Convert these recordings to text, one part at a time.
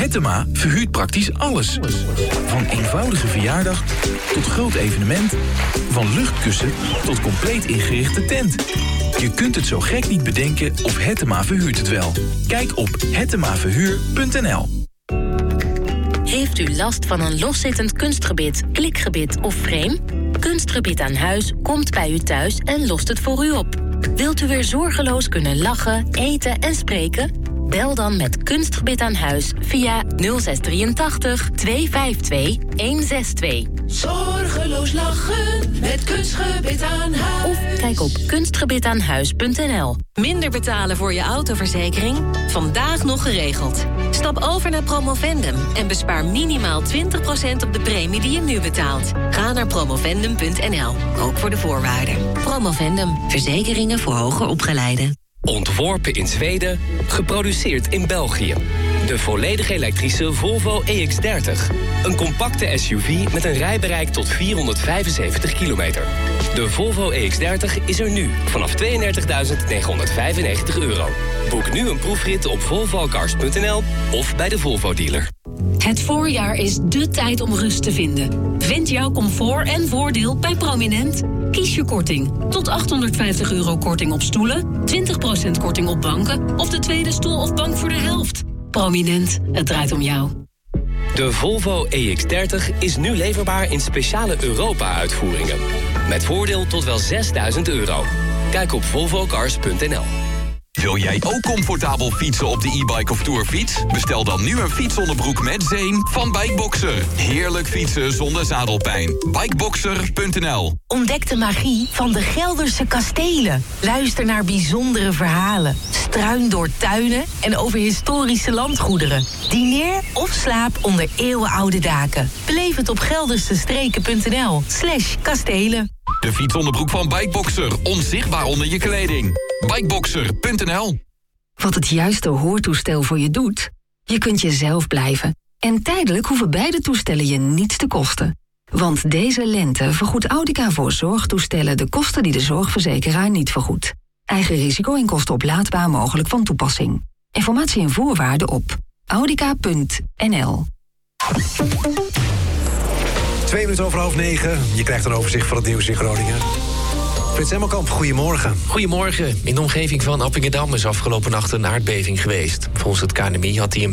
Hettema verhuurt praktisch alles. Van eenvoudige verjaardag tot groot evenement. Van luchtkussen tot compleet ingerichte tent. Je kunt het zo gek niet bedenken of Hettema verhuurt het wel. Kijk op hettemaverhuur.nl. Heeft u last van een loszittend kunstgebit, klikgebit of frame? Kunstgebit aan huis komt bij u thuis en lost het voor u op. Wilt u weer zorgeloos kunnen lachen, eten en spreken? Bel dan met Kunstgebit aan huis via 0683 252 162. Zorgeloos lachen met Kunstgebit aan huis. Of kijk op kunstgebitaanhuis.nl. Minder betalen voor je autoverzekering? Vandaag nog geregeld. Stap over naar Promovendum en bespaar minimaal 20% op de premie die je nu betaalt. Ga naar promovendum.nl, ook voor de voorwaarden. Promovendum, verzekeringen voor hoger opgeleiden. Ontworpen in Zweden, geproduceerd in België. De volledig elektrische Volvo EX30. Een compacte SUV met een rijbereik tot 475 kilometer. De Volvo EX30 is er nu vanaf €32.995. Boek nu een proefrit op volvocars.nl of bij de Volvo-dealer. Het voorjaar is dé tijd om rust te vinden. Vind jouw comfort en voordeel bij Prominent. Kies je korting. Tot €850 korting op stoelen, 20% korting op banken of de tweede stoel of bank voor de helft. Prominent, het draait om jou. De Volvo EX30 is nu leverbaar in speciale Europa-uitvoeringen. Met voordeel tot wel €6.000. Kijk op volvocars.nl. Wil jij ook comfortabel fietsen op de e-bike of tourfiets? Bestel dan nu een fietsonderbroek met zeem van Bikeboxer. Heerlijk fietsen zonder zadelpijn. Bikeboxer.nl. Ontdek de magie van de Gelderse kastelen. Luister naar bijzondere verhalen. Struin door tuinen en over historische landgoederen. Dineer of slaap onder eeuwenoude daken. Beleef het op geldersestreken.nl/kastelen. De fietsonderbroek van Bikeboxer. Onzichtbaar onder je kleding. Bikeboxer.nl. Wat het juiste hoortoestel voor je doet? Je kunt jezelf blijven. En tijdelijk hoeven beide toestellen je niets te kosten. Want deze lente vergoedt Audica voor zorgtoestellen de kosten die de zorgverzekeraar niet vergoedt. Eigen risico en kosten oplaadbaar mogelijk van toepassing. Informatie en voorwaarden op audica.nl. 2 minuten over 8:30. Je krijgt een overzicht van het nieuws in Groningen. Frits Hemmelkamp, goedemorgen. Goedemorgen. In de omgeving van Appingedam is afgelopen nacht een aardbeving geweest. Volgens het KNMI had de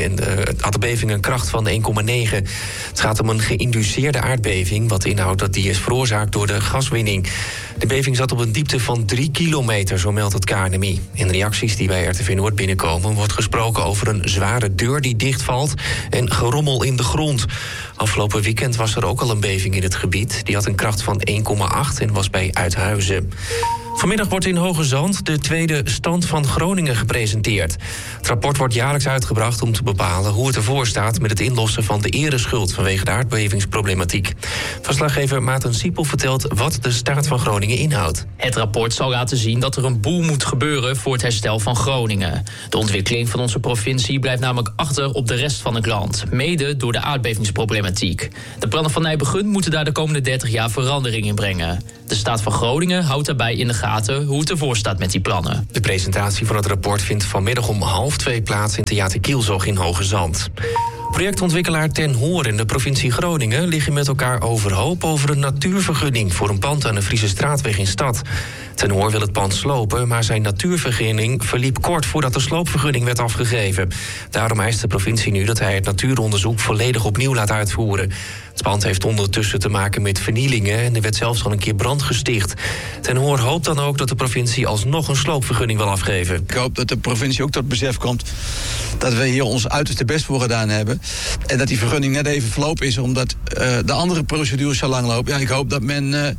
beving een kracht van 1,9. Het gaat om een geïnduceerde aardbeving, wat inhoudt dat die is veroorzaakt door de gaswinning. De beving zat op een diepte van 3 kilometer, zo meldt het KNMI. In reacties die bij RTV Noord binnenkomen wordt gesproken over een zware deur die dichtvalt en gerommel in de grond. Afgelopen weekend was er ook al een beving in het gebied. Die had een kracht van 1,8 en was bij Uithuizen. Vanmiddag wordt in Hoge Zand de tweede stand van Groningen gepresenteerd. Het rapport wordt jaarlijks uitgebracht om te bepalen hoe het ervoor staat met het inlossen van de ereschuld vanwege de aardbevingsproblematiek. Verslaggever Maarten Siepel vertelt wat de staat van Groningen inhoudt. Het rapport zal laten zien dat er een boel moet gebeuren voor het herstel van Groningen. De ontwikkeling van onze provincie blijft namelijk achter op de rest van het land, mede door de aardbevingsproblematiek. De plannen van Nijbegun moeten daar de komende 30 jaar verandering in brengen. De staat van Groningen houdt daarbij in de gaten hoe het ervoor staat met die plannen. De presentatie van het rapport vindt vanmiddag om 1:30 plaats in Theater Kielzog in Hoge Zand. Projectontwikkelaar Ten Hoor en de provincie Groningen liggen met elkaar overhoop over een natuurvergunning voor een pand aan de Friese Straatweg in Stad. Ten Hoor wil het pand slopen, maar zijn natuurvergunning verliep kort voordat de sloopvergunning werd afgegeven. Daarom eist de provincie nu dat hij het natuuronderzoek volledig opnieuw laat uitvoeren. Het pand heeft ondertussen te maken met vernielingen en er werd zelfs al een keer brand gesticht. Ten Hoor hoopt dan ook dat de provincie alsnog een sloopvergunning wil afgeven. Ik hoop dat de provincie ook tot besef komt dat we hier ons uiterste best voor gedaan hebben. En dat die vergunning net even verlopen is, omdat de andere procedures zo lang lopen. Ja, ik hoop dat men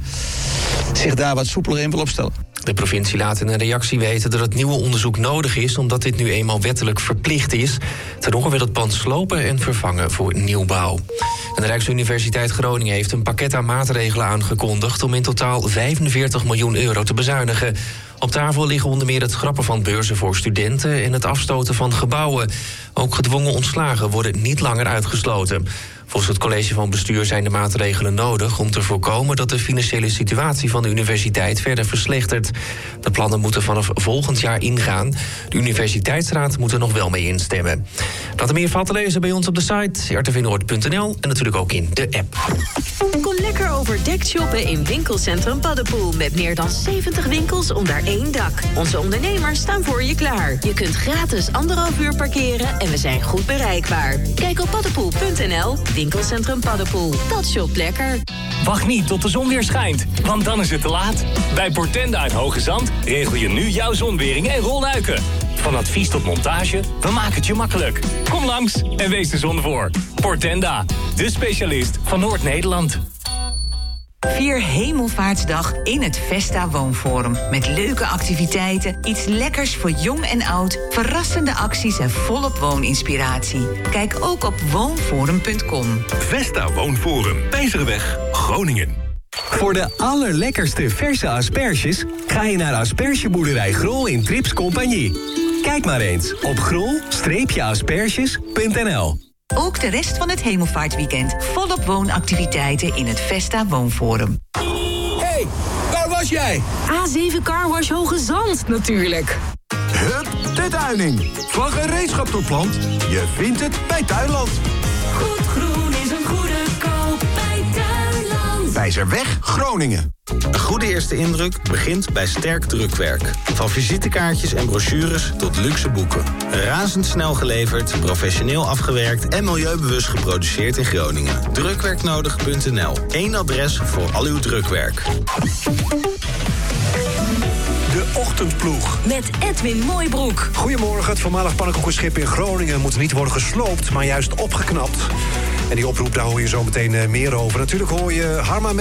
zich daar wat soepeler in wil opstellen. De provincie laat in een reactie weten dat het nieuwe onderzoek nodig is, omdat dit nu eenmaal wettelijk verplicht is. Ten Hoor wil het pand slopen en vervangen voor nieuwbouw. En de Rijksuniversiteit Groningen heeft een pakket aan maatregelen aangekondigd om in totaal €45 miljoen te bezuinigen. Op tafel liggen onder meer het schrappen van beurzen voor studenten en het afstoten van gebouwen. Ook gedwongen ontslagen worden niet langer uitgesloten. Volgens het college van bestuur zijn de maatregelen nodig om te voorkomen dat de financiële situatie van de universiteit verder verslechtert. De plannen moeten vanaf volgend jaar ingaan. De Universiteitsraad moet er nog wel mee instemmen. Dat er meer valt te lezen bij ons op de site rtvnoord.nl en natuurlijk ook in de app. Kom lekker overdekt shoppen in winkelcentrum Paddepoel. Met meer dan 70 winkels onder één dak. Onze ondernemers staan voor je klaar. Je kunt gratis 1,5 uur parkeren en we zijn goed bereikbaar. Kijk op paddepoel.nl. Winkelcentrum Paddepoel. Dat shopt lekker. Wacht niet tot de zon weer schijnt, want dan is het te laat. Bij Portenda uit Hoge Zand regel je nu jouw zonwering en rolluiken. Van advies tot montage, we maken het je makkelijk. Kom langs en wees de zon voor. Portenda, de specialist van Noord-Nederland. Vier Hemelvaartsdag in het Vesta Woonforum. Met leuke activiteiten, iets lekkers voor jong en oud... verrassende acties en volop wooninspiratie. Kijk ook op woonforum.com. Vesta Woonforum, Pijzerweg, Groningen. Voor de allerlekkerste verse asperges ga je naar Aspergeboerderij Grol in Trips Compagnie. Kijk maar eens op grol-asperges.nl. Ook de rest van het Hemelvaartweekend volop woonactiviteiten in het Vesta Woonforum. Hey, waar was jij? A7 Carwash Hoge Zand, natuurlijk. Hup, de Duining. Vlag en gereedschaptopland. Je vindt het bij Tuinland. Goed groen is een goede koop bij Tuinland. Pijzerweg, Groningen. Een goede eerste indruk begint bij sterk drukwerk. Van visitekaartjes en brochures tot luxe boeken. Razendsnel geleverd, professioneel afgewerkt en milieubewust geproduceerd in Groningen. Drukwerknodig.nl. Eén adres voor al uw drukwerk. De Ochtendploeg. Met Edwin Mooibroek. Goedemorgen, het voormalig pannenkoekenschip in Groningen moet niet worden gesloopt, maar juist opgeknapt. En die oproep, daar hoor je zo meteen meer over. Natuurlijk hoor je Harma